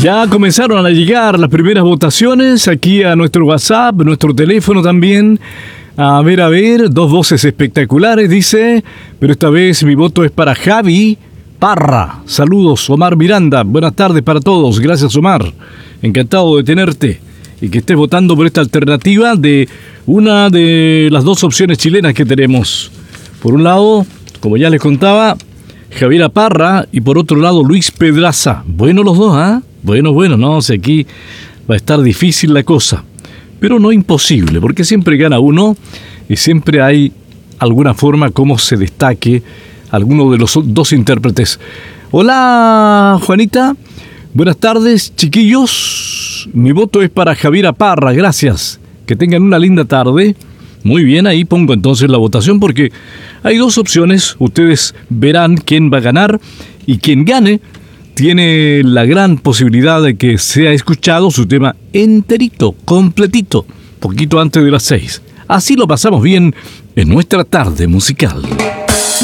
Ya comenzaron a llegar las primeras votaciones aquí a nuestro WhatsApp, nuestro teléfono también. A ver, dos voces espectaculares, dice, pero esta vez mi voto es para Javi Parra. Saludos, Omar Miranda. Buenas tardes para todos. Gracias, Omar. Encantado de tenerte y que estés votando por esta alternativa de una de las dos opciones chilenas que tenemos. Por un lado, como ya les contaba, Javiera Parra, y por otro lado Luis Pedraza. Bueno los dos, ¿ah? Bueno, no sé, aquí va a estar difícil la cosa, pero no imposible, porque siempre gana uno y siempre hay alguna forma como se destaque alguno de los dos intérpretes. Hola, Juanita. Buenas tardes, chiquillos. Mi voto es para Javiera Parra, gracias. Que tengan una linda tarde. Muy bien, ahí pongo entonces la votación porque hay dos opciones. Ustedes verán quién va a ganar y quien gane tiene la gran posibilidad de que sea escuchado su tema enterito, completito, poquito antes de las 6. Así lo pasamos bien en nuestra tarde musical.